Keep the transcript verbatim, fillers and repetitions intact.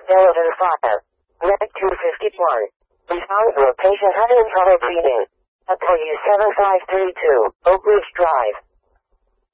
Elevator fire. Net two fifty-one. Respond to a patient having trouble breathing. Apple U seven five three two, Oak Ridge Drive.